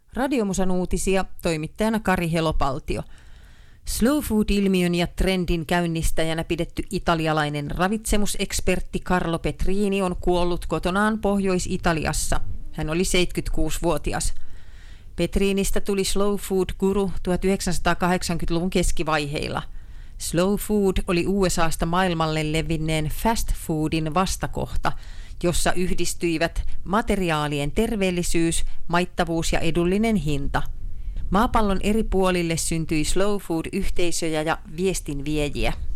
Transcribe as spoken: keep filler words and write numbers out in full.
Radiomusan uutisia, toimittajana Kari Helopaltio. Slow food-ilmiön ja trendin käynnistäjänä pidetty italialainen ravitsemusekspertti Carlo Petrini on kuollut kotonaan Pohjois-Italiassa. Hän oli seitsemänkymmentäkuusivuotias. Petrinistä tuli slow food-guru tuhatyhdeksänsataakahdeksankymmentäluvun keskivaiheilla. Slow food oli U S A:sta maailmalle levinneen fast foodin vastakohta, jossa yhdistyivät materiaalien terveellisyys, maittavuus ja edullinen hinta. Maapallon eri puolille syntyi slow food-yhteisöjä ja viestinviejiä.